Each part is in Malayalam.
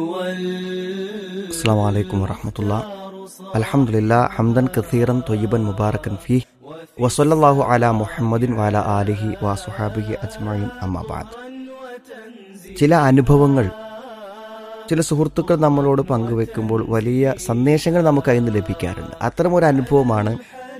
അസ്സലാമു അലൈക്കും വറഹ്മത്തുള്ളാഹി. അൽഹംദുലില്ലാഹ് ഹംദൻ കസീറൻ ത്വയ്യിബൻ മുബാറകൻ ഫീഹി വസല്ലല്ലാഹു അലാ മുഹമ്മദിൻ വഅലാ ആലിഹി വസ്വഹാബിഹി അജ്മഈൻ അമ്മാ ബഅദ്. ചില അനുഭവങ്ങൾ ചില സുഹൃത്തുക്കൾ നമ്മളോട് പങ്കുവെക്കുമ്പോൾ വലിയ സന്ദേശങ്ങൾ നമുക്കതിൽ നിന്ന് ലഭിക്കാറുണ്ട്. അത്തരമൊരു അനുഭവമാണ്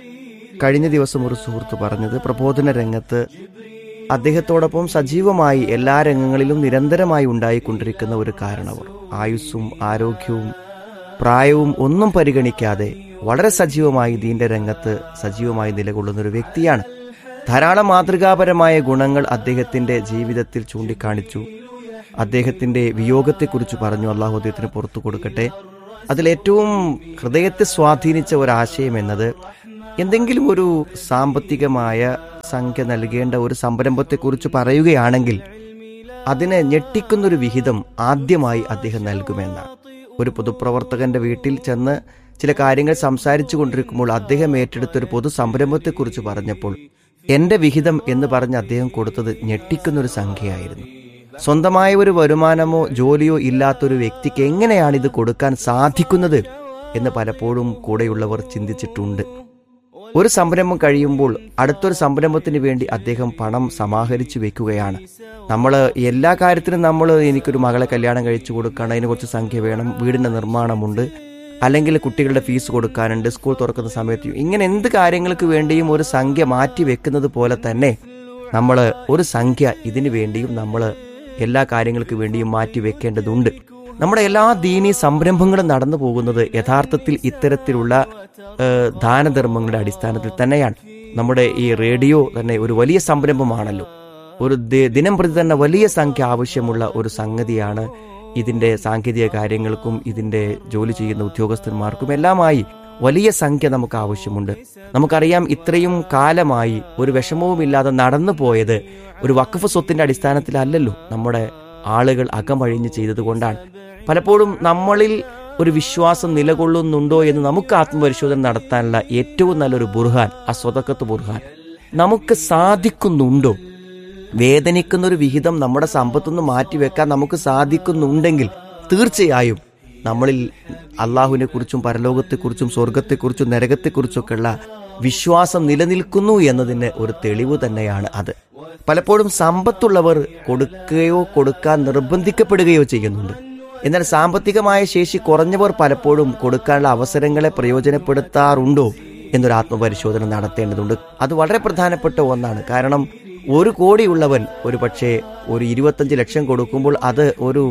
കഴിഞ്ഞ ദിവസം ഒരു സുഹൃത്ത് പറഞ്ഞത്. പ്രബോധന രംഗത്ത് അദ്ദേഹത്തോടൊപ്പം സജീവമായി എല്ലാ രംഗങ്ങളിലും നിരന്തരമായി ഉണ്ടായിക്കൊണ്ടിരിക്കുന്ന ഒരു കാരണവർ, ആയുസ്സും ആരോഗ്യവും പ്രായവും ഒന്നും പരിഗണിക്കാതെ വളരെ സജീവമായി ദീന്റെ രംഗത്ത് സജീവമായി നിലകൊള്ളുന്ന ഒരു വ്യക്തിയാണ്. ധാരാളം മാതൃകാപരമായ ഗുണങ്ങൾ അദ്ദേഹത്തിന്റെ ജീവിതത്തിൽ ചൂണ്ടിക്കാണിച്ചു. അദ്ദേഹത്തിന്റെ വിയോഗത്തെക്കുറിച്ച് പറഞ്ഞു. അള്ളാഹു അദ്ദേഹത്തിന് പുറത്തു കൊടുക്കട്ടെ. അതിലേറ്റവും ഹൃദയത്തെ സ്വാധീനിച്ച ഒരാശയം എന്നത്, എന്തെങ്കിലും ഒരു സാമ്പത്തികമായ സംഖ്യ നൽകേണ്ട ഒരു സംരംഭത്തെക്കുറിച്ച് പറയുകയാണെങ്കിൽ അതിനെ ഞെട്ടിക്കുന്നൊരു വിഹിതം ആദ്യമായി അദ്ദേഹം നൽകുമെന്നാണ്. ഒരു പൊതുപ്രവർത്തകന്റെ വീട്ടിൽ ചെന്ന് ചില കാര്യങ്ങൾ സംസാരിച്ചു കൊണ്ടിരിക്കുമ്പോൾ അദ്ദേഹം ഏറ്റെടുത്തൊരു പൊതു സംരംഭത്തെക്കുറിച്ച് പറഞ്ഞപ്പോൾ എന്റെ വിഹിതം എന്ന് പറഞ്ഞ് അദ്ദേഹം കൊടുത്തത് ഞെട്ടിക്കുന്നൊരു സംഖ്യയായിരുന്നു. സ്വന്തമായ ഒരു വരുമാനമോ ജോലിയോ ഇല്ലാത്തൊരു വ്യക്തിക്ക് എങ്ങനെയാണ് ഇത് കൊടുക്കാൻ സാധിക്കുന്നത് എന്ന് പലപ്പോഴും കൂടെയുള്ളവർ ചിന്തിച്ചിട്ടുണ്ട്. ഒരു സംരംഭം കഴിയുമ്പോൾ അടുത്തൊരു സംരംഭത്തിന് വേണ്ടി അദ്ദേഹം പണം സമാഹരിച്ചു വെക്കുകയാണ്. നമ്മൾ എല്ലാ കാര്യത്തിനും എനിക്കൊരു മകളെ കല്യാണം കഴിച്ചു കൊടുക്കണം, അതിന് കുറച്ച് സംഖ്യ വേണം, വീടിൻ്റെ നിർമ്മാണമുണ്ട്, അല്ലെങ്കിൽ കുട്ടികളുടെ ഫീസ് കൊടുക്കാനുണ്ട്, സ്കൂൾ തുറക്കുന്ന സമയത്ത്, ഇങ്ങനെ എന്ത് കാര്യങ്ങൾക്ക് വേണ്ടിയും ഒരു സംഖ്യ മാറ്റി വെക്കുന്നത് പോലെ തന്നെ നമ്മൾ ഒരു സംഖ്യ ഇതിനു വേണ്ടിയും നമ്മൾ എല്ലാ കാര്യങ്ങൾക്ക് വേണ്ടിയും മാറ്റി വെക്കേണ്ടതുണ്ട്. നമ്മുടെ എല്ലാ ദീനീ സംരംഭങ്ങളും നടന്നു പോകുന്നത് യഥാർത്ഥത്തിൽ ഇത്തരത്തിലുള്ള ദാനധർമ്മങ്ങളുടെ അടിസ്ഥാനത്തിൽ തന്നെയാണ്. നമ്മുടെ ഈ റേഡിയോ തന്നെ ഒരു വലിയ സംരംഭമാണല്ലോ. ഒരു ദിനം പ്രതി തന്നെ വലിയ സംഖ്യ ആവശ്യമുള്ള ഒരു സംഗതിയാണ്. ഇതിന്റെ സാങ്കേതിക കാര്യങ്ങൾക്കും ഇതിന്റെ ജോലി ചെയ്യുന്ന ഉദ്യോഗസ്ഥന്മാർക്കും എല്ലാമായി വലിയ സംഖ്യ നമുക്ക് ആവശ്യമുണ്ട്. നമുക്കറിയാം, ഇത്രയും കാലമായി ഒരു വിഷമവുമില്ലാതെ നടന്നു പോയത് ഒരു വഖഫ് സ്വത്തിന്റെ അടിസ്ഥാനത്തിലല്ലല്ലോ. നമ്മുടെ ആളുകൾ അകമഴിഞ്ഞ് ചെയ്തതുകൊണ്ടാണ്. പലപ്പോഴും നമ്മളിൽ ഒരു വിശ്വാസം നിലകൊള്ളുന്നുണ്ടോ എന്ന് നമുക്ക് ആത്മപരിശോധന നടത്താനുള്ള ഏറ്റവും നല്ലൊരു ബുർഹാൻ, അസ്വദഖത്ത് ബുർഹാൻ. നമുക്ക് സാധിക്കുന്നുണ്ടോ? വേദനിക്കുന്നൊരു വിഹിതം നമ്മുടെ സമ്പത്തുനിന്ന് മാറ്റിവെക്കാൻ നമുക്ക് സാധിക്കുന്നുണ്ടെങ്കിൽ തീർച്ചയായും നമ്മളിൽ അള്ളാഹുവിനെ കുറിച്ചും പരലോകത്തെക്കുറിച്ചും സ്വർഗത്തെക്കുറിച്ചും നരകത്തെക്കുറിച്ചൊക്കെയുള്ള വിശ്വാസം നിലനിൽക്കുന്നു എന്നതിന് ഒരു തെളിവ് തന്നെയാണ് അത്. പലപ്പോഴും സമ്പത്തുള്ളവർ കൊടുക്കുകയോ കൊടുക്കാൻ നിർബന്ധിക്കപ്പെടുകയോ ചെയ്യുന്നുണ്ട്. എന്നാൽ സാമ്പത്തികമായ ശേഷി കുറഞ്ഞവർ പലപ്പോഴും കൊടുക്കാനുള്ള അവസരങ്ങളെ പ്രയോജനപ്പെടുത്താറുണ്ടോ എന്നൊരു ആത്മപരിശോധന നടത്തേണ്ടതുണ്ട്. അത് വളരെ പ്രധാനപ്പെട്ട ഒന്നാണ്. കാരണം 1 കോടിയുള്ളവൻ ഒരു പക്ഷേ ഒരു 25 ലക്ഷം കൊടുക്കുമ്പോൾ അത് ഒരു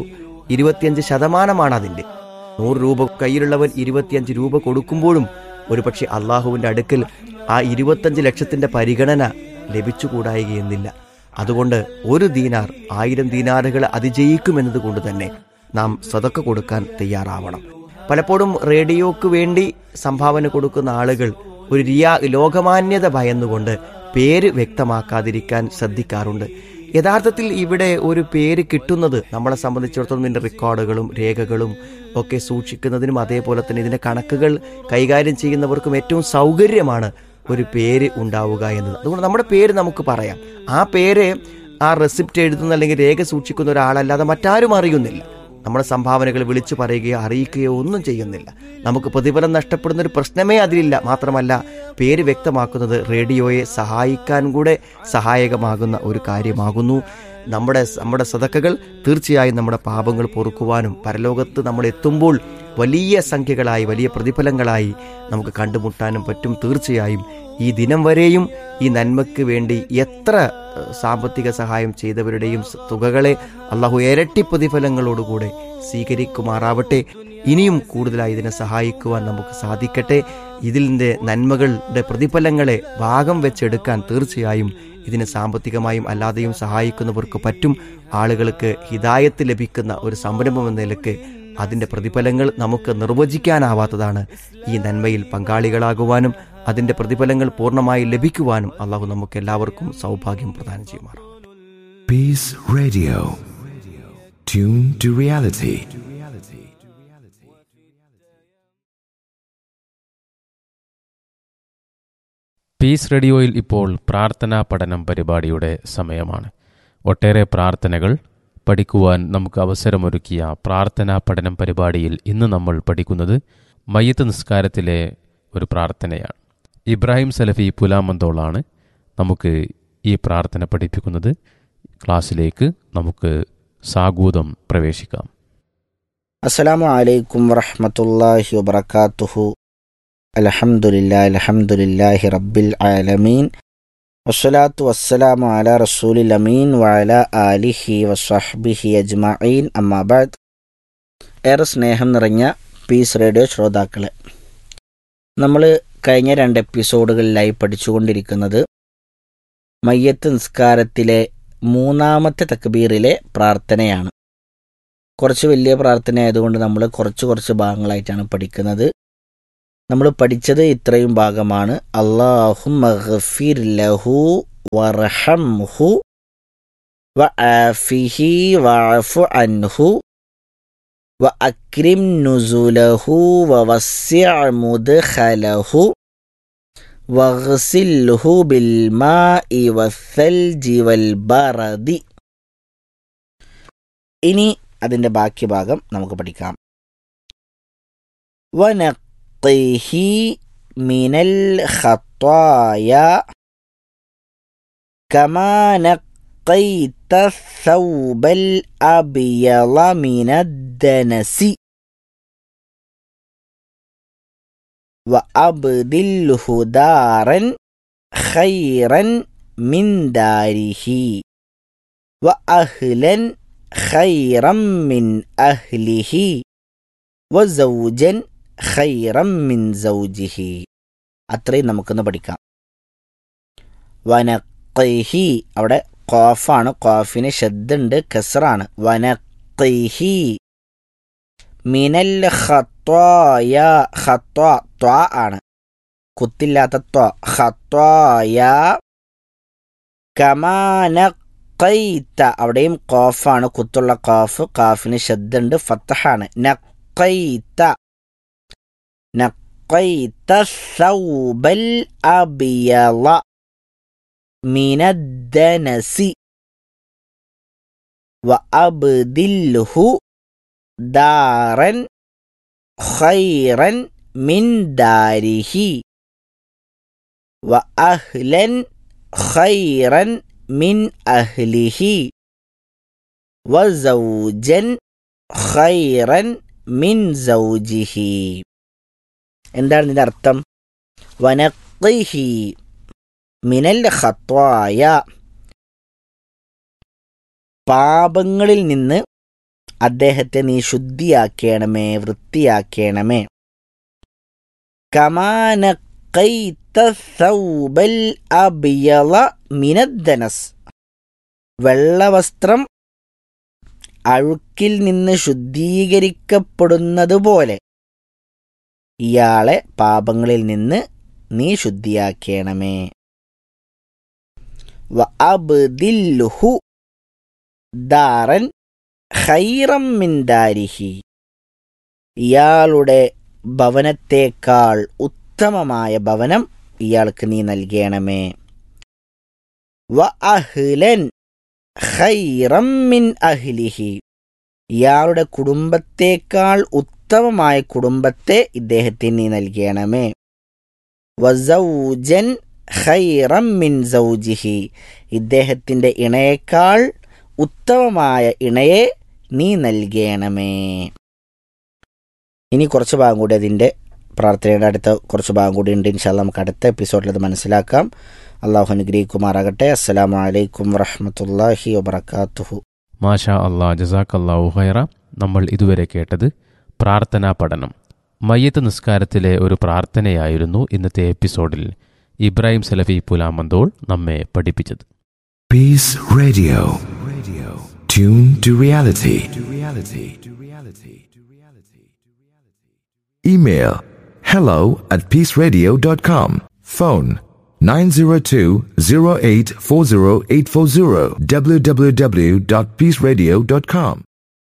25% അതിൻ്റെ. 100 രൂപ കയ്യിലുള്ളവൻ 25 രൂപ കൊടുക്കുമ്പോഴും ഒരു പക്ഷേ അള്ളാഹുവിൻ്റെ അടുക്കൽ ആ 25 ലക്ഷത്തിന്റെ പരിഗണന ലഭിച്ചുകൂടായികയെന്നില്ല. അതുകൊണ്ട് 1 ദീനാർ 1000 ദീനാറുകൾ അതിജയിക്കുമെന്നത് കൊണ്ട് തന്നെ നാം സദഖ കൊടുക്കാൻ തയ്യാറാവണം. പലപ്പോഴും റേഡിയോക്ക് വേണ്ടി സംഭാവന കൊടുക്കുന്ന ആളുകൾ ഒരു ലോകമാന്യത ഭയന്നുകൊണ്ട് പേര് വ്യക്തമാക്കാതിരിക്കാൻ ശ്രദ്ധിക്കാറുണ്ട്. യഥാർത്ഥത്തിൽ ഇവിടെ ഒരു പേര് കിട്ടുന്നത് നമ്മളെ സംബന്ധിച്ചിടത്തോളം ഇതിൻ്റെ റെക്കോർഡുകളും രേഖകളും ഒക്കെ സൂക്ഷിക്കുന്നതിനും അതേപോലെ തന്നെ ഇതിൻ്റെ കണക്കുകൾ കൈകാര്യം ചെയ്യുന്നവർക്കും ഏറ്റവും സൗകര്യമാണ് ഒരു പേര് ഉണ്ടാവുക എന്നത്. അതുകൊണ്ട് നമ്മുടെ പേര് നമുക്ക് പറയാം. ആ പേര് ആ റെസിപ്റ്റ് എഴുതുന്ന അല്ലെങ്കിൽ രേഖ സൂക്ഷിക്കുന്ന ഒരാളല്ലാതെ മറ്റാരും അറിയുന്നില്ല. നമ്മുടെ സംഭാവനകൾ വിളിച്ചു പറയുകയോ അറിയിക്കുകയോ ഒന്നും ചെയ്യുന്നില്ല. നമുക്ക് പ്രതിഫലം നഷ്ടപ്പെടുന്ന ഒരു പ്രശ്നമേ അതിലില്ല. മാത്രമല്ല, പേര് വ്യക്തമാക്കുന്നത് റേഡിയോയെ സഹായിക്കാൻ കൂടെ സഹായകമാകുന്ന ഒരു കാര്യമാകുന്നു. നമ്മുടെ സദഖകൾ തീർച്ചയായും നമ്മുടെ പാപങ്ങൾ പൊറുക്കുവാനും പരലോകത്ത് നമ്മൾ എത്തുമ്പോൾ വലിയ സംഖ്യകളായി വലിയ പ്രതിഫലങ്ങളായി നമുക്ക് കണ്ടുമുട്ടാനും പറ്റും. തീർച്ചയായും ഈ ദിനം വരെയും ഈ നന്മയ്ക്ക് വേണ്ടി എത്ര സാമ്പത്തിക സഹായം ചെയ്തവരുടെയും തുകകളെ അള്ളാഹു ഇരട്ടി പ്രതിഫലങ്ങളോടുകൂടെ സ്വീകരിക്കുമാറാവട്ടെ. ഇനിയും കൂടുതലായി ഇതിനെ സഹായിക്കുവാൻ നമുക്ക് സാധിക്കട്ടെ. ഇതിൻ്റെ നന്മകളുടെ പ്രതിഫലങ്ങളെ ഭാഗം വെച്ചെടുക്കാൻ തീർച്ചയായും ഇതിനെ സാമ്പത്തികമായും അല്ലാതെയും സഹായിക്കുന്നവർക്ക് പറ്റും. ആളുകൾക്ക് ഹിദായത്ത് ലഭിക്കുന്ന ഒരു സംരംഭം എന്ന നിലയ്ക്ക് അതിൻ്റെ പ്രതിഫലങ്ങൾ നമുക്ക് നിർവചിക്കാനാവാത്തതാണ്. ഈ നന്മയിൽ പങ്കാളികളാകുവാനും അതിൻ്റെ പ്രതിഫലങ്ങൾ പൂർണ്ണമായി ലഭിക്കുവാനും അള്ളാഹു നമുക്ക് എല്ലാവർക്കും സൗഭാഗ്യം പ്രദാനം ചെയ്യുമാറാം. Peace Radio. Tune to reality. Piece റേഡിയോയിൽ ഇപ്പോൾ പ്രാർത്ഥനാ പഠനം പരിപാടിയുടെ സമയമാണ്. ഒട്ടേറെ പ്രാർത്ഥനകൾ പഠിക്കുവാൻ നമുക്ക് അവസരമൊരുക്കിയ പ്രാർത്ഥനാ പഠനം പരിപാടിയിൽ ഇന്ന് നമ്മൾ പഠിക്കുന്നത് മയ്യത്ത് നിസ്കാരത്തിലെ ഒരു പ്രാർത്ഥനയാണ്. ഇബ്രാഹിം സലഫി പുലാമന്തോളാണ് നമുക്ക് ഈ പ്രാർത്ഥന പഠിപ്പിക്കുന്നത്. ക്ലാസ്സിലേക്ക് നമുക്ക് സാഗൂതം പ്രവേശിക്കാം. അസ്സലാമു അലൈക്കും വറഹ്മത്തുള്ളാഹി വബറകാതുഹു. അൽഹംദുലില്ലാഹി റബ്ബിൽ ആലമീൻ വസ്സലാത്തു വസ്സലാമു അലാ റസൂലിൽ അമീൻ വഅലാ ആലിഹി വസ്വഹ്ബിഹി അജ്മഈൻ. അമ്മാ ബഅദ്. ഏറെ സ്നേഹം നിറഞ്ഞ പീസ് റേഡിയോ ശ്രോതാക്കളെ, നമ്മൾ കഴിഞ്ഞ 2 എപ്പിസോഡുകളിലായി പഠിച്ചുകൊണ്ടിരിക്കുന്നത് മയ്യത്ത് നിസ്കാരത്തിലെ 3ാമത്തെ തക്ബീറിലെ പ്രാർത്ഥനയാണ്. കുറച്ച് വലിയ പ്രാർത്ഥന ആയതുകൊണ്ട് നമ്മൾ കുറച്ച് ഭാഗങ്ങളായിട്ടാണ് പഠിക്കുന്നത്. നമ്മൾ പഠിച്ചത് ഇത്രയും ഭാഗമാണ്. അല്ലാഹുമ്മ ഗഫിർ ലഹു വർഹംഹു വആഫിഹി വഅഫു അൻഹു വഅക്രിം നുസുലഹു വവസ്സിഅ മുദ്ഖലഹു വഗ്സിൽഹു ബിൽമാഇ വസ്സൽജി വൽബറദി. ഇനി അതിൻ്റെ ബാക്കി ഭാഗം നമുക്ക് പഠിക്കാം. വനഖിഹി മിനൽ ഖത്തായ കമാ നഖൈത സൗബൽ അബിയള മിനദ്ദനസി വഅബ്ദിൽഹു ദാരൻ ഖൈറൻ മിൻ ദാരിഹി വഅഹ്ലൻ ഖൈറൻ മിൻ അഹ്ലിഹി വസൗജൻ ഖൈറൻ മിൻ സൗജിഹി. അത്രയും നമുക്കൊന്ന് പഠിക്കാം. വനഖിഹി, അവിടെ ഖാഫാണ്, ഖാഫിന് ശദ്ദുണ്ട്, കസ്റാണ്. വനഖിഹി മിനൽ ഖത്തായ, ഖത്താ ത്വാ ആണ്, കുത്തില്ലാത്ത ത്വാ. ഖത്തായ കമാ നഖൈത, അവിടെയും ഖാഫാണ്, കുത്തുള്ള ഖാഫ്, ഖാഫിന് ശദ്ദുണ്ട്, ഫത്ഹാണ്. നഖൈത നഖൈത സൗബൽ അബിയള മിനദ്ദനസി വഅബ്ദിൽഹു ദാരൻ ഖൈറൻ മിൻ ദാരിഹി വഅഹ്ലൻ ഖൈറൻ മിൻ അഹ്ലിഹി വസൗജൻ ഖൈറൻ മിൻ സൗജിഹി. എന്താണ് ഇതിൻ്റെ അർത്ഥം? വനഖിഹി മിനൽ ഖത്വായ, പാപങ്ങളിൽ നിന്ന് അദ്ദേഹത്തെ നീ ശുദ്ധിയാക്കണമേ, വൃത്തിയാക്കണമേ. കമാ നഖൈത സൗബൽ അബിയള മിനദ്ദനസ്, വെള്ളവസ്ത്രം അഴുക്കിൽ നിന്ന് ശുദ്ധീകരിക്കപ്പെടുന്നത് പോലെ ഇയാളെ പാപങ്ങളിൽ നിന്ന് നീ ശുദ്ധിയാക്കണമേ. വഅബ്ദിൽഹു ദാരൻ ഖൈറൻ മിൻ ദാരിഹി, ഇയാളുടെ ഭവനത്തേക്കാൾ ഉത്തമമായ ഭവനം ഇയാൾക്ക് നീ നൽകണമേ. വഅഹ്ലൻ ഖൈറൻ മിൻ അഹ്ലിഹി, ഇയാളുടെ കുടുംബത്തേക്കാൾ ഉത്തമമായ കുടുംബത്തെ ഇദ്ദേഹത്തിന് നീ നൽകണമേ. വസൗജൻ ഖൈറൻ മിൻ സൗജിഹി, ഇദ്ദേഹത്തിൻ്റെ ഇണയേക്കാൾ ഉത്തമമായ ഇണയെ നീ നൽകണമേ. ഇനി കുറച്ച് ഭാഗം കൂടി അതിൻ്റെ പ്രാർത്ഥനയുടെ അടുത്ത കുറച്ച് ഭാഗം കൂടി ഉണ്ട്. ഇൻഷാ അല്ലാഹ് നമുക്ക് അടുത്ത എപ്പിസോഡിൽ അത് മനസ്സിലാക്കാം. അള്ളാഹു അനുഗ്രഹിക്കുമാറാകട്ടെ. അസ്സലാമു അലൈക്കും വറഹ്മത്തുള്ളാഹി വബറകാതുഹു. മാഷാ അല്ലാഹ്, ജസാക്കല്ലാഹു ഖൈറ. നമ്മൾ ഇതുവരെ കേട്ടത് പ്രാർത്ഥനാ പഠനം. മയ്യത്ത് നിസ്കാരത്തിലെ ഒരു പ്രാർത്ഥനയായിരുന്നു ഇന്നത്തെ എപ്പിസോഡിൽ ഇബ്രാഹിം സലഫി പുലാമന്തോൾ നമ്മെ പഠിപ്പിച്ചത്. Peace Radio. Tune to reality. Email hello@peaceradio.com. Phone 902-0840-840 www.peaceradio.com.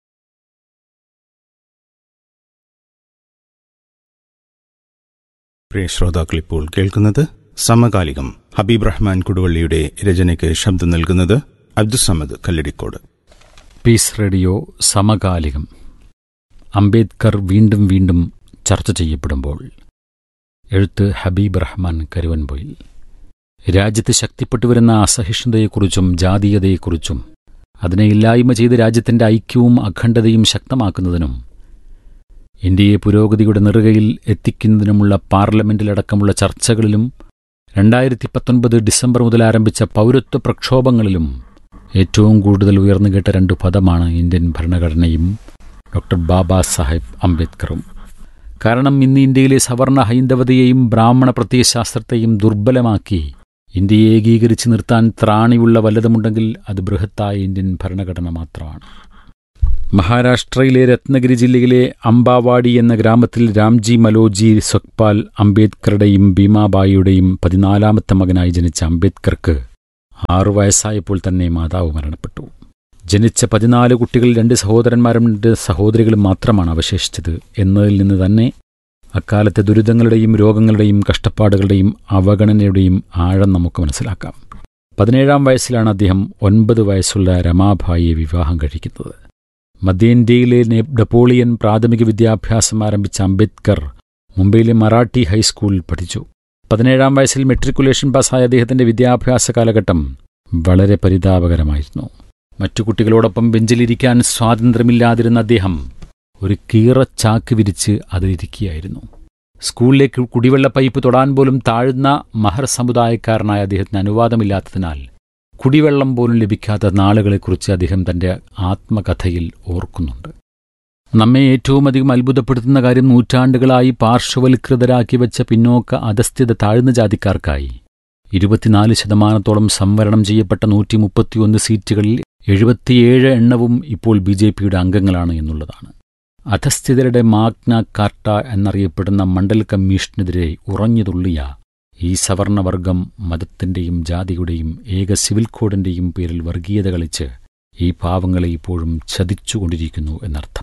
പ്രിയ ശ്രോതാക്കൾ, ഇപ്പോൾ കേൾക്കുന്നത് സമകാലികം. ഹബീബ് റഹ്മാൻ കുടുവള്ളിയുടെ രചനയ്ക്ക് ശബ്ദം നൽകുന്നത് അബ്ദുസമദ് കല്ലടിക്കോട്. പീസ് റേഡിയോ സമകാലികം. അംബേദ്കർ വീണ്ടും വീണ്ടും ചർച്ച ചെയ്യപ്പെടുമ്പോൾ. എഴുത്ത് ഹബീബ് റഹ്മാൻ കരുവൻപൊയിൽ. രാജ്യത്ത് ശക്തിപ്പെട്ടുവരുന്ന അസഹിഷ്ണുതയെക്കുറിച്ചും ജാതീയതയെക്കുറിച്ചും അതിനെ ഇല്ലായ്മ ചെയ്ത് രാജ്യത്തിൻ്റെ ഐക്യവും അഖണ്ഡതയും ശക്തമാക്കുന്നതിനും ഇന്ത്യയെ പുരോഗതിയുടെ നെറുകയിൽ എത്തിക്കുന്നതിനുമുള്ള പാർലമെന്റിലടക്കമുള്ള ചർച്ചകളിലും 2019 ഡിസംബർ മുതൽ ആരംഭിച്ച പൗരത്വ പ്രക്ഷോഭങ്ങളിലും ഏറ്റവും കൂടുതൽ ഉയർന്നുകേട്ട രണ്ട് പദമാണ് ഇന്ത്യൻ ഭരണഘടനയും ഡോക്ടർ ബാബാ സാഹേബ് അംബേദ്കറും. കാരണം ഇന്ന് ഇന്ത്യയിലെ സവർണ ഹൈന്ദവതയെയും ബ്രാഹ്മണ പ്രത്യയശാസ്ത്രത്തെയും ദുർബലമാക്കി ഇന്ത്യയെ ഏകീകരിച്ച് നിർത്താൻ ത്രാണിയുള്ള വല്ലതുമുണ്ടെങ്കിൽ അത് ബൃഹത്തായ ഇന്ത്യൻ ഭരണഘടന മാത്രമാണ്. മഹാരാഷ്ട്രയിലെ രത്നഗിരി ജില്ലയിലെ അംബാവാടി എന്ന ഗ്രാമത്തിൽ രാംജി മലോജി സൊക്പാൽ അംബേദ്കറുടെയും ഭീമാബായിയുടെയും 14ാമത്തെ മകനായി ജനിച്ച അംബേദ്കർക്ക് 6 വയസ്സായപ്പോൾ തന്നെ മാതാവ് മരണപ്പെട്ടു. ജനിച്ച 14 കുട്ടികൾ 2 സഹോദരന്മാരും 2 സഹോദരികളും മാത്രമാണ് അവശേഷിച്ചത് എന്നതിൽ നിന്ന് തന്നെ അക്കാലത്തെ ദുരിതങ്ങളുടെയും രോഗങ്ങളുടെയും കഷ്ടപ്പാടുകളുടെയും അവഗണനയുടെയും ആഴം നമുക്ക് മനസ്സിലാക്കാം. 17ാം വയസ്സിലാണ് അദ്ദേഹം 9 വയസ്സുള്ള രമാഭായിയെ വിവാഹം കഴിക്കുന്നത്. മധ്യേന്ത്യയിലെ നെപ്പോളിയൻ പ്രാഥമിക വിദ്യാഭ്യാസം ആരംഭിച്ച അംബേദ്കർ മുംബൈയിലെ മറാഠി ഹൈസ്കൂളിൽ പഠിച്ചു. 17ാം വയസ്സിൽ മെട്രിക്കുലേഷൻ പാസ്സായ അദ്ദേഹത്തിന്റെ വിദ്യാഭ്യാസ കാലഘട്ടം വളരെ പരിതാപകരമായിരുന്നു. മറ്റു കുട്ടികളോടൊപ്പം ബെഞ്ചിലിരിക്കാൻ സ്വാതന്ത്ര്യമില്ലാതിരുന്ന അദ്ദേഹം ഒരു കീറച്ചാക്ക് വിരിച്ച് അതിലിരിക്കുകയായിരുന്നു. സ്കൂളിലേക്ക് കുടിവെള്ള പൈപ്പ് തൊടാൻ പോലും താഴ്ന്ന മഹർ സമുദായക്കാരനായ അദ്ദേഹത്തിന് അനുവാദമില്ലാത്തതിനാൽ കുടിവെള്ളം പോലും ലഭിക്കാത്ത നാളുകളെക്കുറിച്ച് അദ്ദേഹം തന്റെ ആത്മകഥയിൽ ഓർക്കുന്നുണ്ട്. നമ്മെ ഏറ്റവും അധികം അത്ഭുതപ്പെടുത്തുന്ന കാര്യം നൂറ്റാണ്ടുകളായി പാർശ്വവൽകൃതരാക്കി വെച്ച പിന്നോക്ക അധസ്ഥിത താഴ്ന്ന ജാതിക്കാർക്കായി 24% സംവരണം ചെയ്യപ്പെട്ട 131 സീറ്റുകളിൽ 77 എണ്ണവും ഇപ്പോൾ BJPയുടെ അംഗങ്ങളാണ് എന്നുള്ളതാണ്. അധസ്ഥിതരുടെ മാഗ്ന കാർട്ട എന്നറിയപ്പെടുന്ന മണ്ഡൽ കമ്മീഷനെതിരെ ഉറഞ്ഞുതുള്ളിയ ഈ സവർണവർഗം മതത്തിന്റെയും ജാതിയുടെയും ഏക സിവിൽ കോഡിന്റെയും പേരിൽ വർഗീയത കളിച്ച് ഈ പാവങ്ങളെ ഇപ്പോഴും ചതിച്ചുകൊണ്ടിരിക്കുന്നു എന്നർത്ഥം.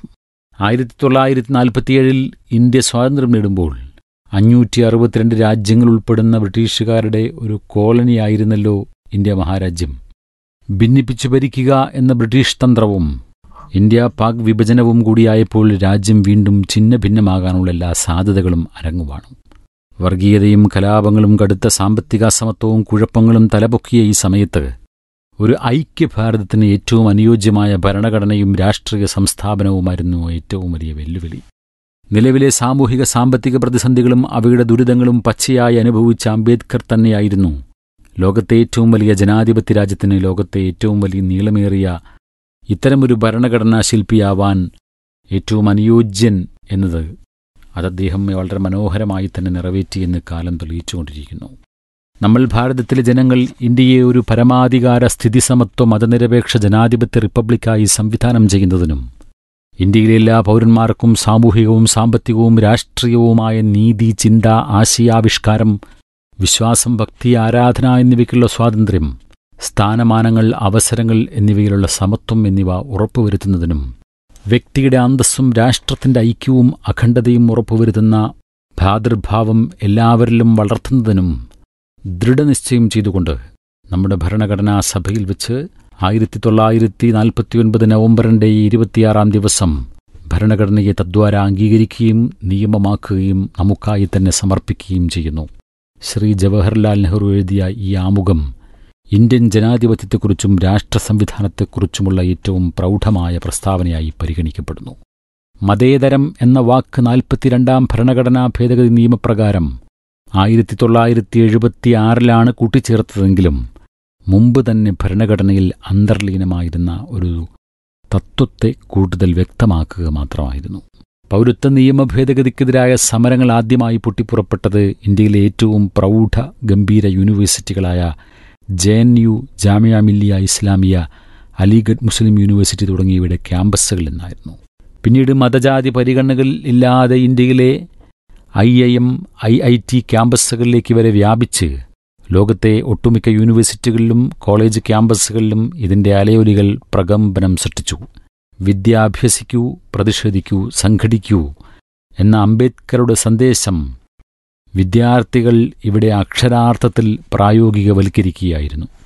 1947 ഇന്ത്യ സ്വാതന്ത്ര്യം നേടുമ്പോൾ 562 രാജ്യങ്ങൾ ഉൾപ്പെടുന്ന ബ്രിട്ടീഷുകാരുടെ ഒരു കോളനിയായിരുന്നല്ലോ ഇന്ത്യ മഹാരാജ്യം. ഭിന്നിപ്പിച്ചു ഭരിക്കുക എന്ന ബ്രിട്ടീഷ് തന്ത്രവും ഇന്ത്യ പാക് വിഭജനവും കൂടിയായപ്പോൾ രാജ്യം വീണ്ടും ഛിന്ന ഭിന്നമാകാനുള്ള എല്ലാ സാധ്യതകളും അരങ്ങുവാണു. വർഗീയതയും കലാപങ്ങളും കടുത്ത സാമ്പത്തിക അസമത്വവും കുഴപ്പങ്ങളും തലപൊക്കിയ ഈ സമയത്ത് ഒരു ഐക്യഭാരതത്തിന് ഏറ്റവും അനുയോജ്യമായ ഭരണഘടനയും രാഷ്ട്രീയ സംസ്ഥാപനവുമായിരുന്നു ഏറ്റവും വലിയ വെല്ലുവിളി. നിലവിലെ സാമൂഹിക സാമ്പത്തിക പ്രതിസന്ധികളും അവയുടെ ദുരിതങ്ങളും പച്ചയായി അനുഭവിച്ച അംബേദ്കർ തന്നെയായിരുന്നു ലോകത്തെ ഏറ്റവും വലിയ ജനാധിപത്യ രാജ്യത്തിന് ലോകത്തെ ഏറ്റവും വലിയ നീളമേറിയ ഇത്തരമൊരു ഭരണഘടനാ ശില്പിയാവാൻ ഏറ്റവും അനുയോജ്യൻ എന്നത്. അത് അദ്ദേഹം വളരെ മനോഹരമായി തന്നെ നിറവേറ്റിയെന്ന് കാലം തെളിയിച്ചുകൊണ്ടിരിക്കുന്നു. നമ്മൾ ഭാരതത്തിലെ ജനങ്ങൾ ഇന്ത്യയെ ഒരു പരമാധികാര സ്ഥിതിസമത്വ മതനിരപേക്ഷ ജനാധിപത്യ റിപ്പബ്ലിക്കായി സംവിധാനം ചെയ്യുന്നതിനും ഇന്ത്യയിലെ എല്ലാ പൗരന്മാർക്കും സാമൂഹികവും സാമ്പത്തികവും രാഷ്ട്രീയവുമായ നീതി, ചിന്ത, ആശയാവിഷ്കാരം, വിശ്വാസം, ഭക്തി, ആരാധന എന്നിവയ്ക്കുള്ള സ്വാതന്ത്ര്യം, സ്ഥാനമാനങ്ങൾ, അവസരങ്ങൾ എന്നിവയിലുള്ള സമത്വം എന്നിവ ഉറപ്പുവരുത്തുന്നതിനും വ്യക്തിയുടെ അന്തസ്സും രാഷ്ട്രത്തിന്റെ ഐക്യവും അഖണ്ഡതയും ഉറപ്പുവരുത്തുന്ന ഭ്രാതൃഭാവം എല്ലാവരിലും വളർത്തുന്നതിനും ദൃഢനിശ്ചയം ചെയ്തുകൊണ്ട് നമ്മുടെ ഭരണഘടനാ സഭയിൽ വെച്ച് 1949 നവംബറിന്റെ 26-ാം ദിവസം ഭരണഘടനയെ തദ്വാര അംഗീകരിക്കുകയും നിയമമാക്കുകയും നമുക്കായി തന്നെ സമർപ്പിക്കുകയും ചെയ്യുന്നു. ശ്രീ ജവഹർലാൽ നെഹ്റു എഴുതിയ ഈ ആമുഖം ഇന്ത്യൻ ജനാധിപത്യത്തെക്കുറിച്ചും രാഷ്ട്ര സംവിധാനത്തെക്കുറിച്ചുമുള്ള ഏറ്റവും പ്രൗഢമായ പ്രസ്താവനയായി പരിഗണിക്കപ്പെടുന്നു. മതേതരം എന്ന വാക്ക് 42ാം ഭരണഘടനാ ഭേദഗതി നിയമപ്രകാരം 1976 കൂട്ടിച്ചേർത്തതെങ്കിലും മുമ്പ് തന്നെ ഭരണഘടനയിൽ അന്തർലീനമായിരുന്ന ഒരു തത്വത്തെ കൂടുതൽ വ്യക്തമാക്കുക മാത്രമായിരുന്നു. പൗരത്വ നിയമ ഭേദഗതിക്കെതിരായ സമരങ്ങൾ ആദ്യമായി പൊട്ടിപ്പുറപ്പെട്ടത് ഇന്ത്യയിലെ ഏറ്റവും പ്രൗഢ ഗംഭീര യൂണിവേഴ്സിറ്റികളായ JNU, ജാമിയ മില്ലിയ ഇസ്ലാമിയ, അലിഗഡ് മുസ്ലിം യൂണിവേഴ്സിറ്റി തുടങ്ങിയവയുടെ ക്യാമ്പസുകളിൽ നിന്നായിരുന്നു. പിന്നീട് മതജാതി പരിഗണനകൾ ഇല്ലാതെ ഇന്ത്യയിലെ IIM, IIT ക്യാമ്പസുകളിലേക്ക് വരെ വ്യാപിച്ച് ലോകത്തെ ഒട്ടുമിക്ക യൂണിവേഴ്സിറ്റികളിലും കോളേജ് ക്യാമ്പസുകളിലും ഇതിന്റെ അലയൊലികൾ പ്രകമ്പനം സൃഷ്ടിച്ചു. വിദ്യ അഭ്യസിക്കൂ, പ്രതിഷേധിക്കൂ, സംഘടിക്കൂ എന്ന അംബേദ്കറുടെ സന്ദേശം വിദ്യാർത്ഥികൾ ഇവിടെ അക്ഷരാർത്ഥത്തിൽ പ്രായോഗികവൽക്കരിക്കുകയായിരുന്നു.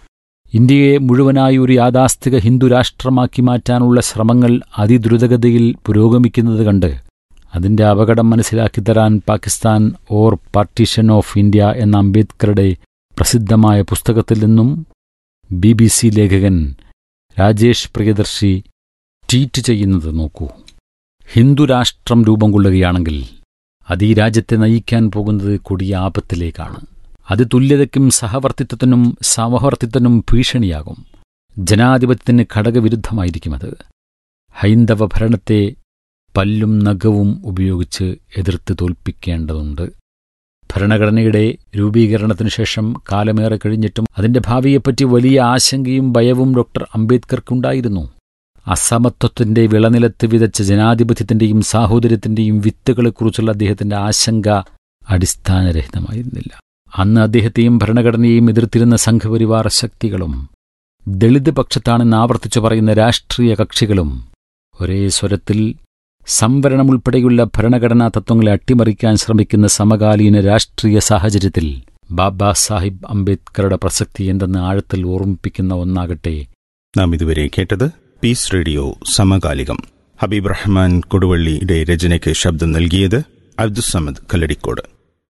ഇന്ത്യയെ മുഴുവനായി ഒരു യാഥാസ്ഥിക ഹിന്ദു രാഷ്ട്രമാക്കി മാറ്റാനുള്ള ശ്രമങ്ങൾ അതിദ്രുതഗതിയിൽ പുരോഗമിക്കുന്നത് കണ്ട് അതിന്റെ അപകടം മനസ്സിലാക്കി തരാൻ Pakistan or partition of India എന്ന അംബേദ്കറുടെ പ്രസിദ്ധമായ പുസ്തകത്തിൽ നിന്നും BBC ലേഖകൻ രാജേഷ് പ്രിയദർശി ട്വീറ്റ് ചെയ്യുന്നത് നോക്കൂ. ഹിന്ദുരാഷ്ട്രം രൂപം കൊള്ളുകയാണെങ്കിൽ അത് ഈ രാജ്യത്തെ നയിക്കാൻ പോകുന്നത് കൊടിയ ആപത്തിലേക്കാണ്. അത് തുല്യതയ്ക്കും സഹവർത്തിത്വത്തിനും സമവർത്തിത്വത്തിനും ഭീഷണിയാകും. ജനാധിപത്യത്തിന് ഘടകവിരുദ്ധമായിരിക്കുമത്. ഹൈന്ദവ ഭരണത്തെ പല്ലും നഖവും ഉപയോഗിച്ച് എതിർത്ത് തോൽപ്പിക്കേണ്ടതുണ്ട്. ഭരണഘടനയുടെ രൂപീകരണത്തിനു ശേഷം കാലമേറെ കഴിഞ്ഞിട്ടും അതിന്റെ ഭാവിയെപ്പറ്റി വലിയ ആശങ്കയും ഭയവും ഡോക്ടർ അംബേദ്കർക്കുണ്ടായിരുന്നു. അസമത്വത്തിന്റെ വിളനിലത്ത് വിതച്ച ജനാധിപത്യത്തിന്റെയും സാഹോദര്യത്തിന്റെയും വിത്തുകളെക്കുറിച്ചുള്ള അദ്ദേഹത്തിന്റെ ആശങ്ക അടിസ്ഥാനരഹിതമായിരുന്നില്ല. അന്ന് അദ്ദേഹത്തെയും ഭരണഘടനയെയും എതിർത്തിരുന്ന സംഘപരിവാർ ശക്തികളും ദളിത് പക്ഷത്താണെന്ന് ആവർത്തിച്ചു പറയുന്ന രാഷ്ട്രീയ കക്ഷികളും ഒരേ സ്വരത്തിൽ സംവരണമുൾപ്പെടെയുള്ള ഭരണഘടനാ തത്വങ്ങളെ അട്ടിമറിക്കാൻ ശ്രമിക്കുന്ന സമകാലീന രാഷ്ട്രീയ സാഹചര്യത്തിൽ ബാബാ സാഹിബ് അംബേദ്കറുടെ പ്രസക്തി എന്തെന്ന് ആഴത്തിൽ ഓർമ്മിപ്പിക്കുന്ന ഒന്നാകട്ടെ. നാം ഇതുവരെ കേട്ടത് പീസ് റേഡിയോ സമകാലികം. ഹബീബ് റഹ്മാൻ കൊടുവള്ളിയുടെ രചനയ്ക്ക് ശബ്ദം നൽകിയത് അബ്ദുസ്സമദ് കല്ലടിക്കോട്.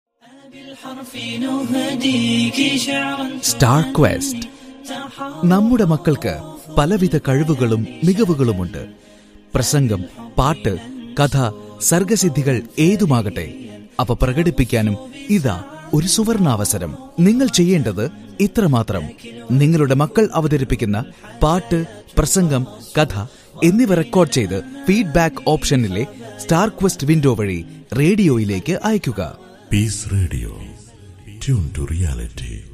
Star question. നമ്മുടെ മക്കൾക്ക് പലവിധ കഴിവുകളും മികവുകളുമുണ്ട്. പ്രസംഗം, പാട്ട്, കഥ, സർഗസിദ്ധികൾ ഏതുമാകട്ടെ, അവ പ്രകടിപ്പിക്കാനും ഇതാ ഒരു സുവർണാവസരം. നിങ്ങൾ ചെയ്യേണ്ടത് ഇത്രമാത്രം: നിങ്ങളുടെ മക്കൾ അവതരിപ്പിക്കുന്ന പാട്ട്, പ്രസംഗം, കഥ എന്നിവ റെക്കോർഡ് ചെയ്ത് ഫീഡ്ബാക്ക് ഓപ്ഷനിലെ സ്റ്റാർ ക്വസ്റ്റ് വിൻഡോ വഴി റേഡിയോയിലേക്ക് അയയ്ക്കുക. Piece radio, tune to reality.